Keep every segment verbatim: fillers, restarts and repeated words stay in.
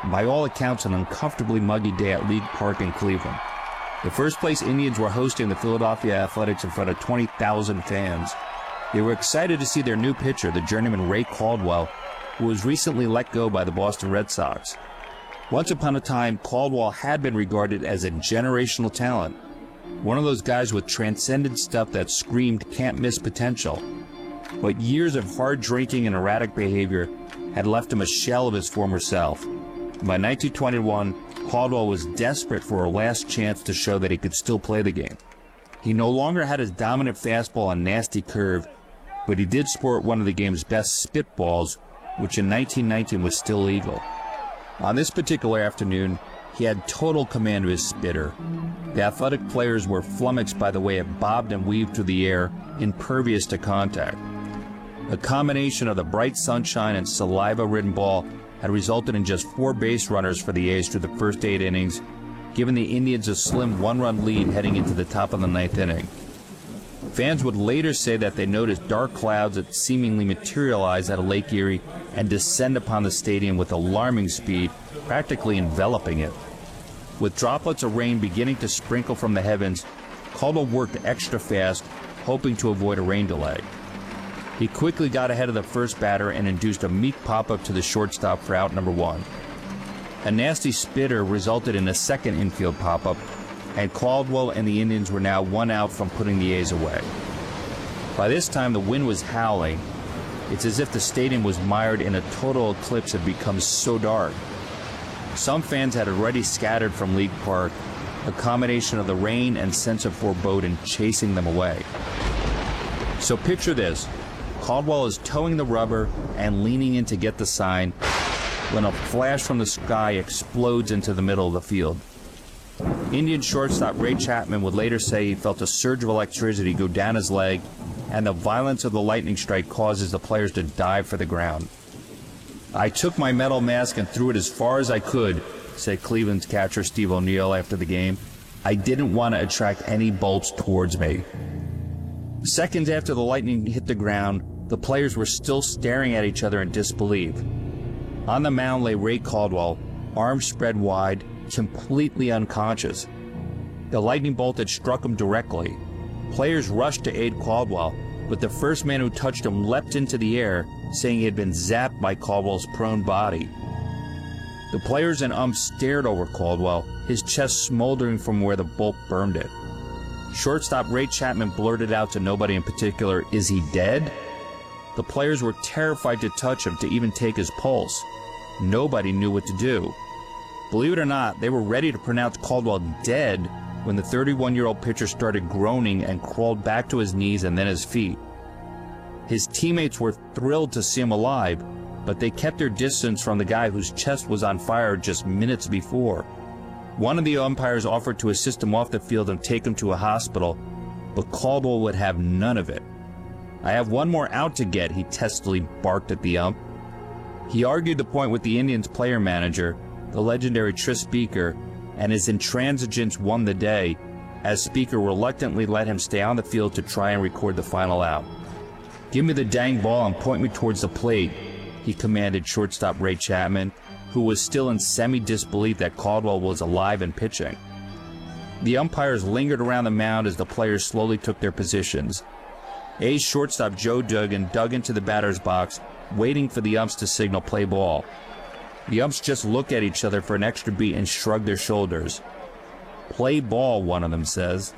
by all accounts, an uncomfortably muggy day at League Park in Cleveland. The first-place Indians were hosting the Philadelphia Athletics in front of twenty thousand fans. They were excited to see their new pitcher, the journeyman Ray Caldwell, who was recently let go by the Boston Red Sox. Once upon a time, Caldwell had been regarded as a generational talent, one of those guys with transcendent stuff that screamed can't-miss potential. But years of hard drinking and erratic behavior had left him a shell of his former self. By nineteen twenty-one, Caldwell was desperate for a last chance to show that he could still play the game. He no longer had his dominant fastball and nasty curve, but he did sport one of the game's best spitballs, which in nineteen nineteen was still legal. On this particular afternoon, he had total command of his spitter. The Athletic players were flummoxed by the way it bobbed and weaved through the air, impervious to contact. A combination of the bright sunshine and saliva-ridden ball had resulted in just four base runners for the A's through the first eight innings, giving the Indians a slim one-run lead heading into the top of the ninth inning. Fans would later say that they noticed dark clouds that seemingly materialize out of Lake Erie and descend upon the stadium with alarming speed, practically enveloping it. With droplets of rain beginning to sprinkle from the heavens, Caldwell worked extra fast, hoping to avoid a rain delay. He quickly got ahead of the first batter and induced a meek pop-up to the shortstop for out number one. A nasty spitter resulted in a second infield pop-up, and Caldwell and the Indians were now one out from putting the A's away. By this time, the wind was howling. It's as if the stadium was mired in a total eclipse had become so dark. Some fans had already scattered from League Park, a combination of the rain and sense of foreboding chasing them away. So picture this. Caldwell is towing the rubber and leaning in to get the sign when a flash from the sky explodes into the middle of the field. Indian shortstop Ray Chapman would later say he felt a surge of electricity go down his leg, and the violence of the lightning strike causes the players to dive for the ground. "I took my metal mask and threw it as far as I could," said Cleveland's catcher Steve O'Neill after the game. "I didn't want to attract any bolts towards me." Seconds after the lightning hit the ground, the players were still staring at each other in disbelief. On the mound lay Ray Caldwell, arms spread wide, completely unconscious. The lightning bolt had struck him directly. Players rushed to aid Caldwell, but the first man who touched him leapt into the air, saying he had been zapped by Caldwell's prone body. The players and umps stared over Caldwell, his chest smoldering from where the bolt burned it. Shortstop Ray Chapman blurted out to nobody in particular, "Is he dead?" The players were terrified to touch him, to even take his pulse. Nobody knew what to do. Believe it or not, they were ready to pronounce Caldwell dead when the thirty-one-year-old pitcher started groaning and crawled back to his knees and then his feet. His teammates were thrilled to see him alive, but they kept their distance from the guy whose chest was on fire just minutes before. One of the umpires offered to assist him off the field and take him to a hospital, but Caldwell would have none of it. "I have one more out to get," he testily barked at the ump. He argued the point with the Indians' player manager, the legendary Tris Speaker, and his intransigence won the day, as Speaker reluctantly let him stay on the field to try and record the final out. "Give me the dang ball and point me towards the plate," he commanded shortstop Ray Chapman, who was still in semi-disbelief that Caldwell was alive and pitching. The umpires lingered around the mound as the players slowly took their positions. A's shortstop Joe Duggan dug into the batter's box, waiting for the umps to signal play ball. The umps just looked at each other for an extra beat and shrugged their shoulders. "Play ball," one of them says.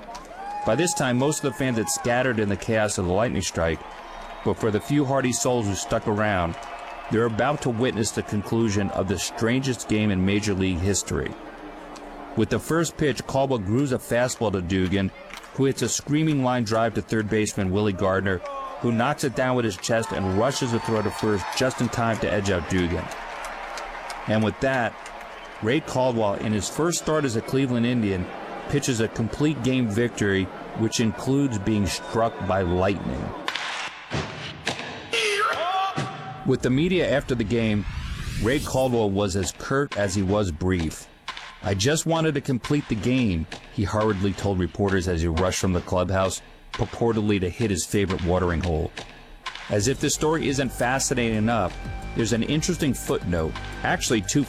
By this time, most of the fans had scattered in the chaos of the lightning strike, but for the few hardy souls who stuck around, they were about to witness the conclusion of the strangest game in Major League history. With the first pitch, Caldwell grooves a fastball to Dugan, who hits a screaming line drive to third baseman Willie Gardner, who knocks it down with his chest and rushes a throw to first just in time to edge out Dugan. And with that, Ray Caldwell, in his first start as a Cleveland Indian, pitches a complete game victory, which includes being struck by lightning. With the media after the game, Ray Caldwell was as curt as he was brief. "I just wanted to complete the game," he hurriedly told reporters as he rushed from the clubhouse, purportedly to hit his favorite watering hole. As if this story isn't fascinating enough, there's an interesting footnote, actually two